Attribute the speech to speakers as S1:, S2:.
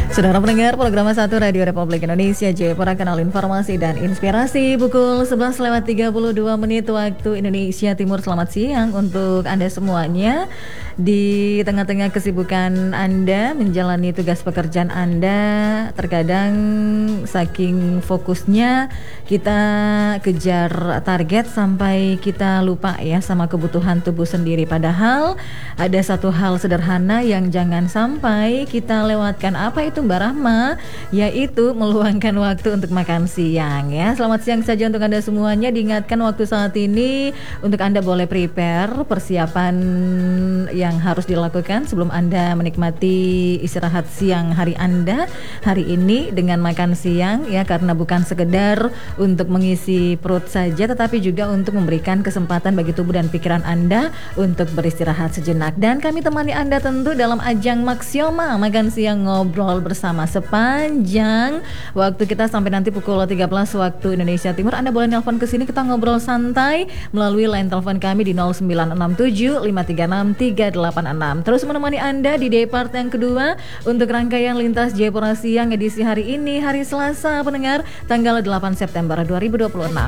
S1: Saudara pendengar program 1 Radio Republik Indonesia Jayapura, kanal informasi dan inspirasi, pukul 11:32 waktu Indonesia Timur. Selamat siang untuk Anda semuanya. Di tengah-tengah kesibukan Anda menjalani tugas pekerjaan Anda, terkadang saking fokusnya kita kejar target sampai kita lupa ya sama kebutuhan tubuh sendiri. Padahal ada satu hal sederhana yang jangan sampai kita lewatkan. Apa itu Mbak Rahma? Yaitu meluangkan waktu untuk makan siang ya. Selamat siang saja untuk Anda semuanya. Diingatkan waktu saat ini untuk Anda boleh prepare persiapan yang harus dilakukan sebelum Anda menikmati istirahat siang hari Anda hari ini dengan makan siang ya, karena bukan sekedar untuk mengisi perut saja, tetapi juga untuk memberikan kesempatan bagi tubuh dan pikiran Anda untuk beristirahat sejenak. Dan kami temani Anda tentu dalam ajang Maxioma makan siang ngobrol bersama sepanjang waktu kita sampai nanti pukul 13 waktu Indonesia Timur. Anda boleh nelpon ke sini, kita ngobrol santai melalui line telepon kami di 0967 536 386. Terus menemani Anda di day part yang kedua untuk rangkaian Lintas Jayapura Siang edisi hari ini, hari Selasa pendengar, tanggal 8 September 2026.